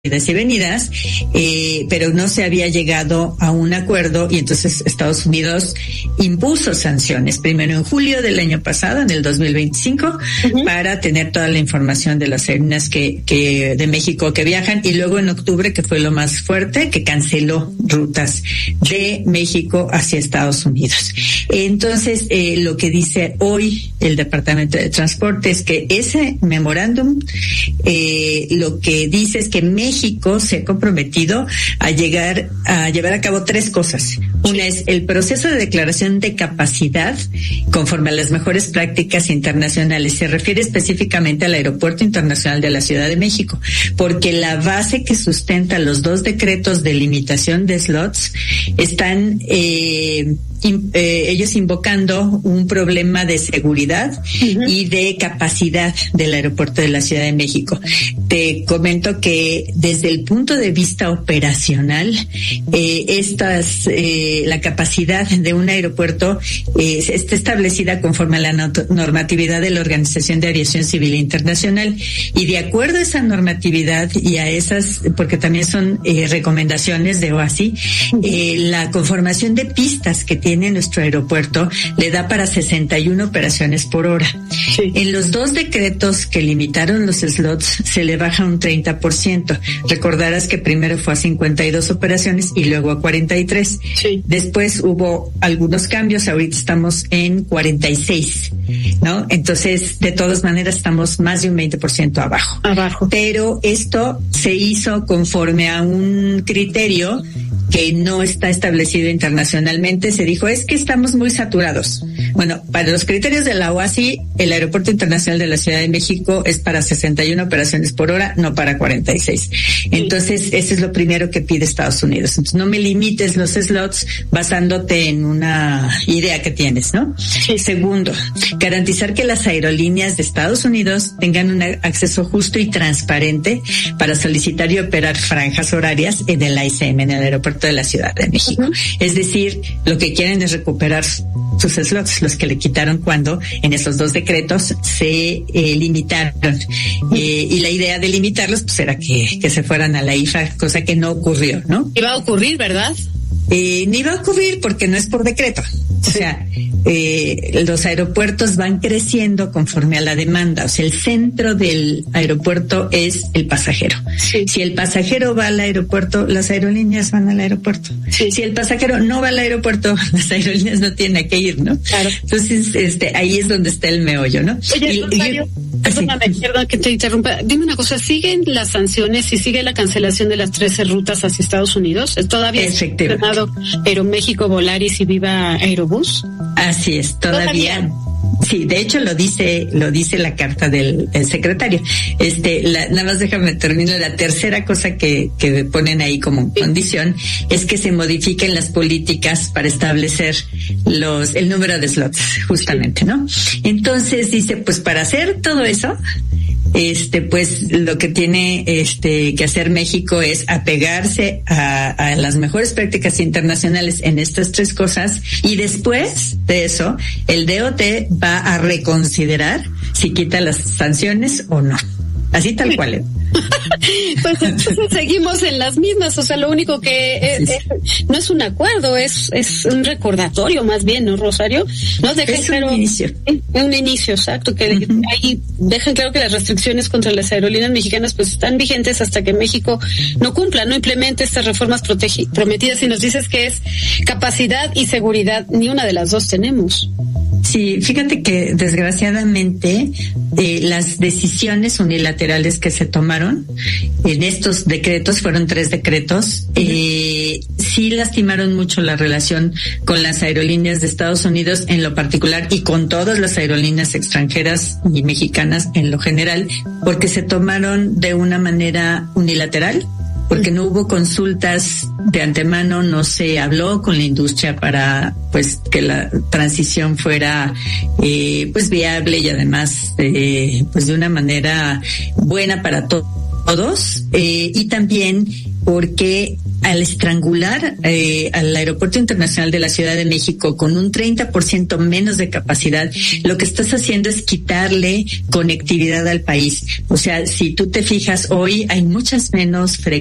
idas y venidas, pero no se había llegado a un acuerdo y entonces Estados Unidos impuso sanciones, primero en julio del año pasado, en el 2025, para tener toda la información de las aerolíneas que de México que viajan, y luego en octubre, que fue lo más fuerte, que canceló rutas de México hacia Estados Unidos. Entonces, lo que dice hoy el Departamento de Transporte es que ese memorándum, lo que dice es que México se ha comprometido a llevar a cabo tres cosas. Una es el proceso de declaración de capacidad conforme a las mejores prácticas internacionales. Se refiere específicamente al Aeropuerto Internacional de la Ciudad de México, porque la base que sustenta los dos decretos de limitación de slots están ellos invocando un problema de seguridad y de capacidad del aeropuerto de la Ciudad de México. Te comento que desde el punto de vista operacional, la capacidad de un aeropuerto está establecida conforme a la normatividad de la Organización de Aviación Civil Internacional, y de acuerdo a esa normatividad y a esas, porque también son recomendaciones de OASI, la conformación de pistas que tiene nuestro aeropuerto le da para 61 operaciones por hora. Sí. En los dos decretos que limitaron los slots se le baja un 30%. Recordarás que primero fue a 52 operaciones y luego a 43. Sí. Después hubo algunos cambios, ahorita estamos en 46, ¿no? Entonces, de todas maneras, estamos más de un 20% abajo. Pero esto se hizo conforme a un criterio que no está establecido internacionalmente. Se dijo, es que estamos muy saturados. Bueno, para los criterios de la OASI, el Aeropuerto Internacional de la Ciudad de México es para 61 operaciones por hora, no para 46. Entonces, eso es lo primero que pide Estados Unidos. Entonces, no me limites los slots basándote en una idea que tienes, ¿no? Sí. Segundo, garantizar que las aerolíneas de Estados Unidos tengan un acceso justo y transparente para solicitar y operar franjas horarias en el AICM, en el Aeropuerto de la Ciudad de México. Es decir, lo que quieren es recuperar sus slots, los que le quitaron cuando en esos dos decretos se limitaron. Y la idea de limitarlos pues era que se fueran a la IFA, cosa que no ocurrió, ¿no? Iba a ocurrir, ¿verdad? Ni iba a ocurrir porque no es por decreto. O sea, los aeropuertos van creciendo conforme a la demanda. O sea, el centro del aeropuerto es el pasajero. Sí. Si el pasajero va al aeropuerto, las aerolíneas van al aeropuerto. Sí. Si el pasajero no va al aeropuerto, las aerolíneas no tienen a qué ir, ¿no? Claro. Entonces, ahí es donde está el meollo, ¿no? Oye, perdóname, perdón que te interrumpa. Dime una cosa, ¿siguen las sanciones y sigue la cancelación de las 13 rutas hacia Estados Unidos? ¿Todavía es funcionado Aeroméxico, Volaris y Viva Aerobús? Así es, todavía. Sí, de hecho lo dice la carta del secretario. Nada más déjame terminar. La tercera cosa que ponen ahí como condición es que se modifiquen las políticas para establecer el número de slots, justamente, ¿no? Entonces dice, pues para hacer todo eso, pues lo que tiene que hacer México es apegarse a las mejores prácticas internacionales en estas tres cosas, y después de eso el DOT va a reconsiderar si quita las sanciones o no. Así tal cual. Pues entonces seguimos en las mismas, o sea, lo único que no es un acuerdo, es un recordatorio más bien, ¿no, Rosario? Nos dejan es claro, un inicio. Un inicio, exacto, que ahí dejan claro que las restricciones contra las aerolíneas mexicanas pues están vigentes hasta que México no cumpla, no implemente estas reformas prometidas, y nos dices que es capacidad y seguridad, ni una de las dos tenemos. Sí, fíjate que desgraciadamente las decisiones unilaterales que se tomaron en estos decretos, fueron 3 decretos, sí lastimaron mucho la relación con las aerolíneas de Estados Unidos en lo particular y con todas las aerolíneas extranjeras y mexicanas en lo general, porque se tomaron de una manera unilateral, porque no hubo consultas de antemano, no se habló con la industria para pues que la transición fuera pues viable y además pues de una manera buena para todos todos, y también porque al estrangular al Aeropuerto Internacional de la Ciudad de México con un 30% menos de capacidad, lo que estás haciendo es quitarle conectividad al país. O sea, si tú te fijas, hoy hay muchas menos frecuencias